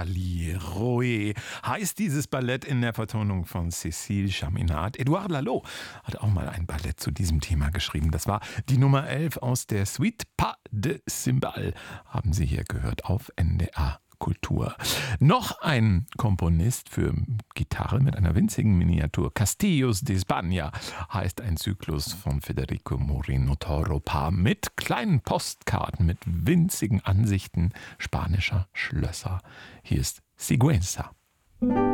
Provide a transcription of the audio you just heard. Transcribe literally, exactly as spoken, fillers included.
Nathalie Rouet heißt dieses Ballett in der Vertonung von Cécile Chaminade. Edouard Lalo hat auch mal ein Ballett zu diesem Thema geschrieben. Das war die Nummer elf aus der Suite Pas de Cymbales. Haben Sie hier gehört auf N D R Kultur. Noch ein Komponist für Gitarre mit einer winzigen Miniatur. Castillos de España heißt ein Zyklus von Federico Moreno Toropa mit kleinen Postkarten, mit winzigen Ansichten spanischer Schlösser. Hier ist Sigüenza.